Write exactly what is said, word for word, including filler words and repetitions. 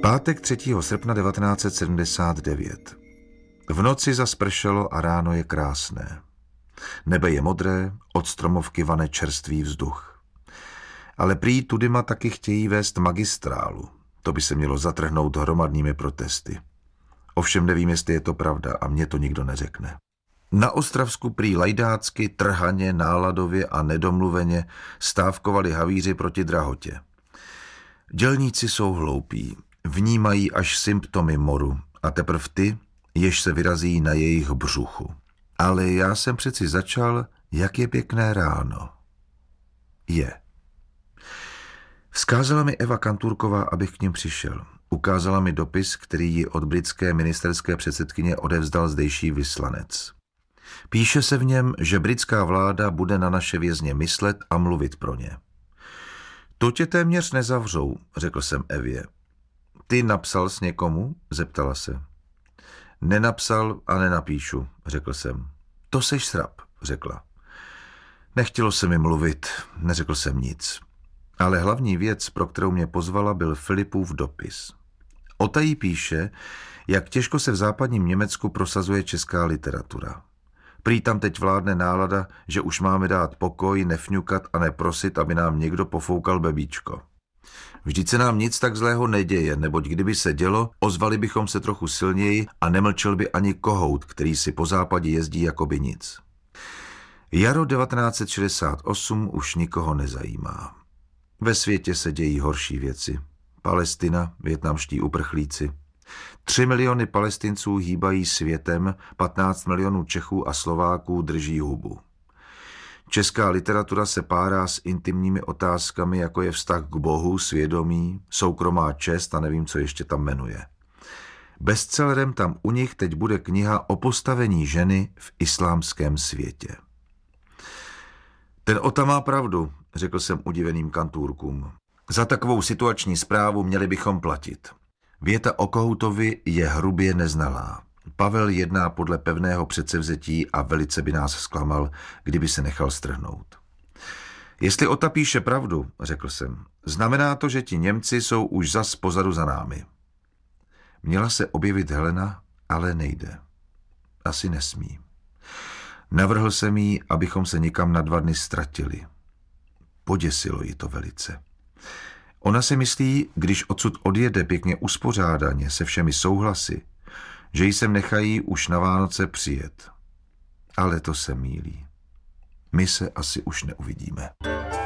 Pátek třetího srpna devatenáct set sedmdesát devět. V noci zaspršelo a ráno je krásné. Nebe je modré, od stromovky vane čerstvý vzduch. Ale prý Tudyma taky chtějí vést magistrálu. To by se mělo zatrhnout hromadnými protesty. Ovšem nevím, jestli je to pravda a mě to nikdo neřekne. Na Ostravsku prý lajdácky, trhaně, náladově a nedomluveně stávkovali havíři proti drahotě. Dělníci jsou hloupí, vnímají až symptomy moru a teprv ty, jež se vyrazí na jejich břuchu. Ale já jsem přeci začal, jak je pěkné ráno. Je. Vzkázala mi Eva Kantůrková, abych k nim přišel. Ukázala mi dopis, který ji od britské ministerské předsedkyně odevzdal zdejší vyslanec. Píše se v něm, že britská vláda bude na naše vězně myslet a mluvit pro ně. To tě téměř nezavřou, řekl jsem Evě. Ty napsal s někomu? Zeptala se. Nenapsal a nenapíšu, řekl jsem. To seš srab, řekla. Nechtělo se mi mluvit, neřekl jsem nic. Ale hlavní věc, pro kterou mě pozvala, byl Filipův dopis. Otají píše, jak těžko se v západním Německu prosazuje česká literatura. Prý tam teď vládne nálada, že už máme dát pokoj, nefňukat a neprosit, aby nám někdo pofoukal bebíčko. Vždyť se nám nic tak zlého neděje, neboť kdyby se dělo, ozvali bychom se trochu silněji a nemlčel by ani kohout, který si po západě jezdí jakoby nic. Jaro devatenáct set šedesát osm už nikoho nezajímá. Ve světě se dějí horší věci. Palestina, vietnamští uprchlíci. Tři miliony Palestinců hýbají světem, patnáct milionů Čechů a Slováků drží hubu. Česká literatura se párá s intimními otázkami, jako je vztah k Bohu, svědomí, soukromá čest a nevím, co ještě tam jmenuje. Bestsellerem tam u nich teď bude kniha o postavení ženy v islámském světě. Ten Ota má pravdu, řekl jsem udiveným Kantůrkům. Za takovou situační zprávu měli bychom platit. Věta o Kohoutovi je hrubě neznalá. Pavel jedná podle pevného předsevzetí a velice by nás zklamal, kdyby se nechal strhnout. Jestli Ota píše pravdu, řekl jsem, znamená to, že ti Němci jsou už zas pozadu za námi. Měla se objevit Helena, ale nejde. Asi nesmí. Navrhl jsem jí, abychom se někam na dva dny ztratili. Poděsilo ji to velice. Ona si myslí, když odsud odjede pěkně uspořádaně se všemi souhlasy, že ji sem nechají už na Vánoce přijet. Ale to se mýlí. My se asi už neuvidíme.